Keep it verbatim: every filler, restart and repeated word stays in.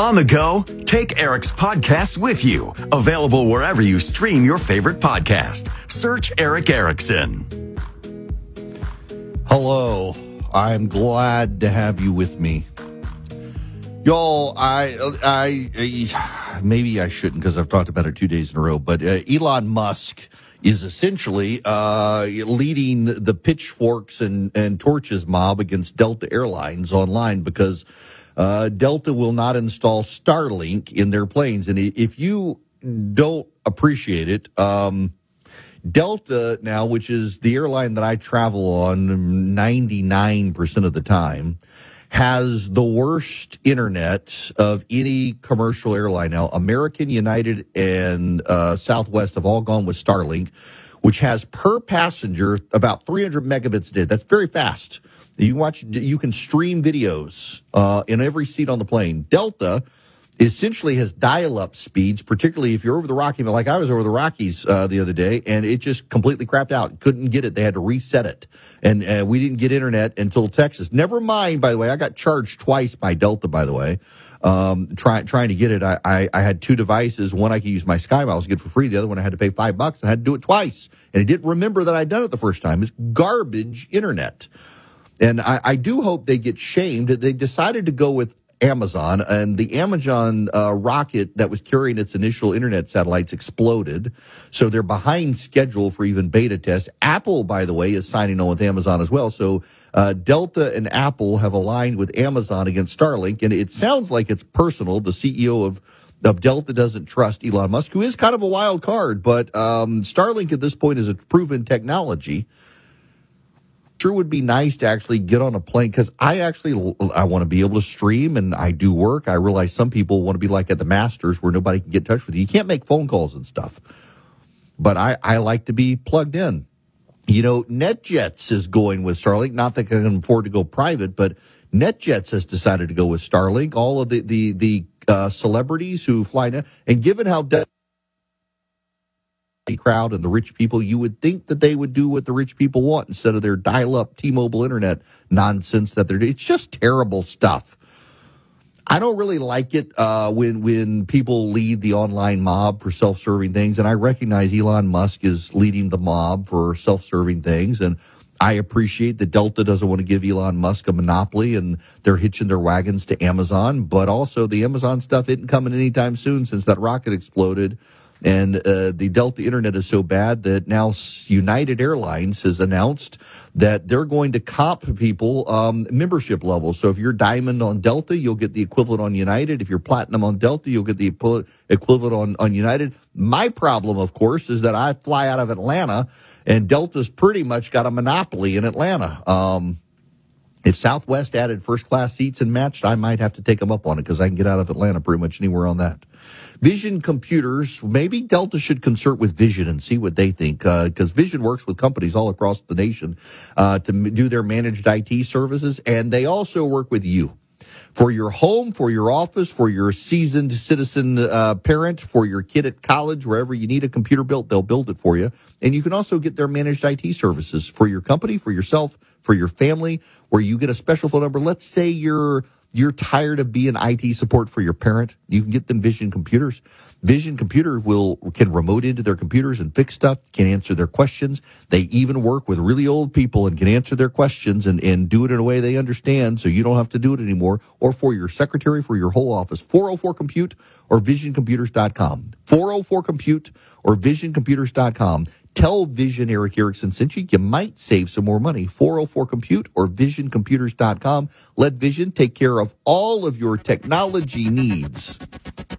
On the go, take Eric's podcasts with you. Available wherever you stream your favorite podcast. Search Eric Erickson. Hello. I'm glad to have you with me. Y'all, I, I, I maybe I shouldn't because I've talked about it two days in a row, but uh, Elon Musk is essentially uh, leading the pitchforks and, and torches mob against Delta Airlines online because uh, Delta will not install Starlink in their planes. And if you don't appreciate it, um, Delta now, which is the airline that I travel on ninety-nine percent of the time, has the worst internet of any commercial airline now. American, United, and uh, Southwest have all gone with Starlink, which has per passenger about three hundred megabits a day. That's very fast. You can watch, you can stream videos uh, in every seat on the plane. Delta essentially has dial-up speeds, particularly if you're over the Rockies. Like I was over the Rockies uh, the other day, and it just completely crapped out. Couldn't get it. They had to reset it. And uh, we didn't get internet until Texas. Never mind, by the way, I got charged twice by Delta, by the way, um, try, trying to get it. I, I, I had two devices. One I could use my Sky Miles to get for free. The other one I had to pay five bucks. And I had to do it twice. And I didn't remember that I'd done it the first time. It's garbage internet. And I, I do hope they get shamed. They decided to go with Amazon, and the Amazon uh, rocket that was carrying its initial internet satellites exploded. So they're behind schedule for even beta tests. Apple, by the way, is signing on with Amazon as well. So uh, Delta and Apple have aligned with Amazon against Starlink, and it sounds like it's personal. The C E O of of Delta doesn't trust Elon Musk, who is kind of a wild card, but um, Starlink at this point is a proven technology. Sure would be nice to actually get on a plane because I actually I want to be able to stream, and I do work. I realize some people want to be like at the Masters where nobody can get in touch with you. You can't make phone calls and stuff, but I, I like to be plugged in. You know, NetJets is going with Starlink. Not that I can afford to go private, but NetJets has decided to go with Starlink. All of the the the uh, celebrities who fly now, and given how de- crowd and the rich people, you would think that they would do what the rich people want instead of their dial-up T-Mobile internet nonsense that they're doing. It's just terrible stuff. I don't really like it uh, when when people lead the online mob for self-serving things, and I recognize Elon Musk is leading the mob for self-serving things, and I appreciate that Delta doesn't want to give Elon Musk a monopoly, and they're hitching their wagons to Amazon, but also the Amazon stuff isn't coming anytime soon since that rocket exploded. And uh, the Delta internet is so bad that now United Airlines has announced that they're going to comp people um, membership levels. So if you're Diamond on Delta, you'll get the equivalent on United. If you're Platinum on Delta, you'll get the equivalent on, on United. My problem, of course, is that I fly out of Atlanta, and Delta's pretty much got a monopoly in Atlanta. Um, if Southwest added first-class seats and matched, I might have to take them up on it because I can get out of Atlanta pretty much anywhere on that. Vision Computers, maybe Delta should consult with Vision and see what they think, because uh, Vision works with companies all across the nation uh, to m- do their managed I T services, and they also work with you. For your home, for your office, for your seasoned citizen uh, parent, for your kid at college, wherever you need a computer built, they'll build it for you. And you can also get their managed I T services for your company, for yourself, for your family, where you get a special phone number. Let's say you're You're tired of being I T support for your parent. You can get them Vision Computers. Vision Computer will can remote into their computers and fix stuff, can answer their questions. They even work with really old people and can answer their questions and, and do it in a way they understand so you don't have to do it anymore. Or for your secretary, for your whole office. four oh four compute or vision computers dot com. four oh four compute or vision computers dot com. Tell Vision Eric Erickson sent you. You might save some more money. four oh four compute or vision computers dot com. Let Vision take care of all of your technology needs.